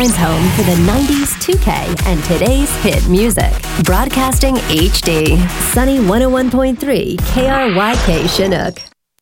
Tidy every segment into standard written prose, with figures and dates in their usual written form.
Highline's home for the 90s, 2K, and today's hit music. Broadcasting HD. Sunny 101.3 KRYK Chinook.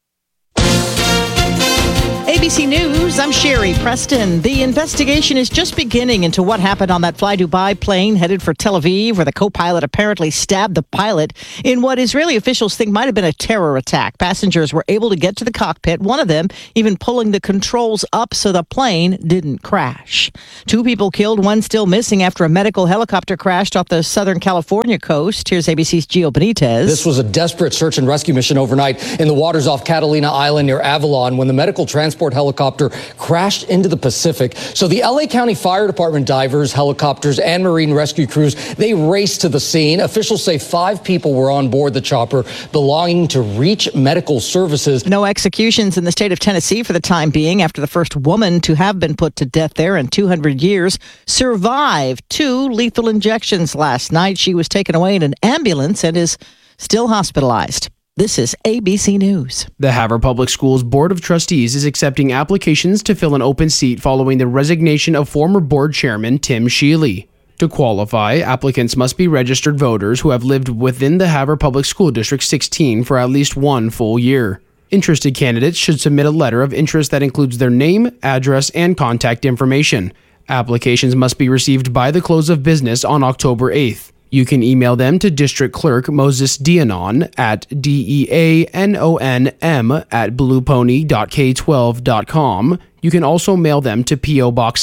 ABC News, I'm Sherry Preston. The investigation is just beginning into what happened on that Fly Dubai plane headed for Tel Aviv, where the co-pilot apparently stabbed the pilot in what Israeli officials think might have been a terror attack. Passengers were able to get to the cockpit, one of them even pulling the controls up so the plane didn't crash. 2 people killed, 1 still missing after a medical helicopter crashed off the Southern California coast. Here's ABC's Gio Benitez. This was a desperate search and rescue mission overnight in the waters off Catalina Island near Avalon when the medical transport helicopter crashed into the Pacific. So the LA County Fire Department divers, helicopters, and marine rescue crews, they raced to the scene. Officials say 5 people were on board the chopper belonging to Reach Medical Services. No executions in the state of Tennessee for the time being after the first woman to have been put to death there in 200 years survived 2 lethal injections last night. She was taken away in an ambulance and is still hospitalized. This is ABC News. The Havre Public Schools Board of Trustees is accepting applications to fill an open seat following the resignation of former board chairman Tim Shealy. To qualify, applicants must be registered voters who have lived within the Havre Public School District 16 for at least 1 full year. Interested candidates should submit a letter of interest that includes their name, address, and contact information. Applications must be received by the close of business on October 8th. You can email them to District Clerk Moses Dianon at deanonm@bluepony.k12.com. You can also mail them to P.O. Box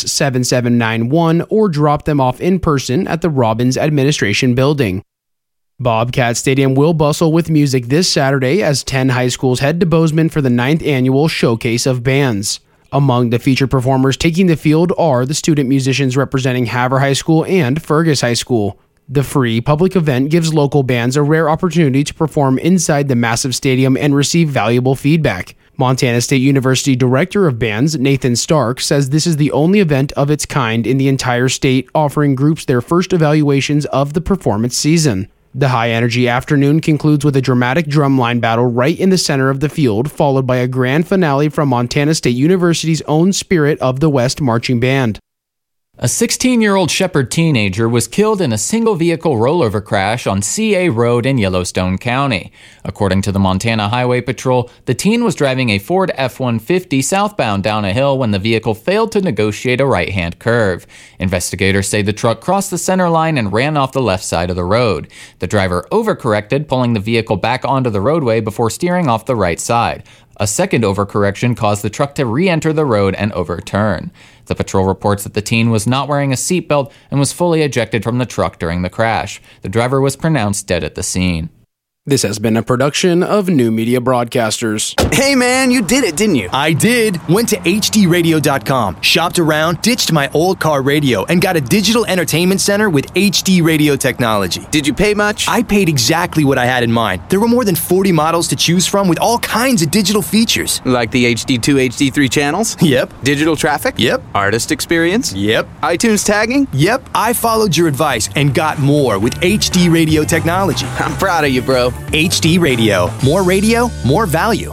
7791 or drop them off in person at the Robbins Administration Building. Bobcat Stadium will bustle with music this Saturday as 10 high schools head to Bozeman for the 9th annual Showcase of Bands. Among the featured performers taking the field are the student musicians representing Havre High School and Fergus High School. The free public event gives local bands a rare opportunity to perform inside the massive stadium and receive valuable feedback. Montana State University Director of Bands, Nathan Stark, says this is the only event of its kind in the entire state, offering groups their first evaluations of the performance season. The high-energy afternoon concludes with a dramatic drumline battle right in the center of the field, followed by a grand finale from Montana State University's own Spirit of the West marching band. A 16-year-old Shepherd teenager was killed in a single-vehicle rollover crash on CA Road in Yellowstone County. According to the Montana Highway Patrol, the teen was driving a Ford F-150 southbound down a hill when the vehicle failed to negotiate a right-hand curve. Investigators say the truck crossed the center line and ran off the left side of the road. The driver overcorrected, pulling the vehicle back onto the roadway before steering off the right side. A second overcorrection caused the truck to re-enter the road and overturn. The patrol reports that the teen was not wearing a seatbelt and was fully ejected from the truck during the crash. The driver was pronounced dead at the scene. This has been a production of New Media Broadcasters. Hey man, you did it, didn't you? I did. Went to HDRadio.com, shopped around, ditched my old car radio, and got a digital entertainment center with HD radio technology. Did you pay much? I paid exactly what I had in mind. There were more than 40 models to choose from with all kinds of digital features. Like the HD2, HD3 channels? Yep. Digital traffic? Yep. Artist experience? Yep. iTunes tagging? Yep. I followed your advice and got more with HD radio technology. I'm proud of you, bro. HD Radio. More radio, more value.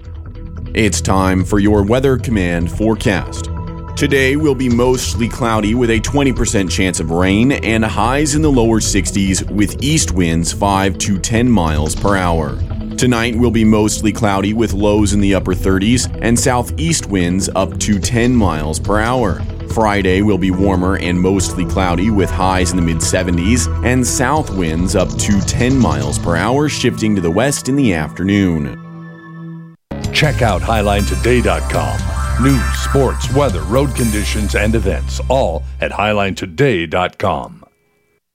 It's time for your Weather Command forecast. Today will be mostly cloudy with a 20% chance of rain and highs in the lower 60s with east winds 5 to 10 miles per hour. Tonight will be mostly cloudy with lows in the upper 30s and southeast winds up to 10 miles per hour. Friday will be warmer and mostly cloudy with highs in the mid-70s and south winds up to 10 miles per hour, shifting to the west in the afternoon. Check out HighlineToday.com. News, sports, weather, road conditions, and events, all at HighlineToday.com.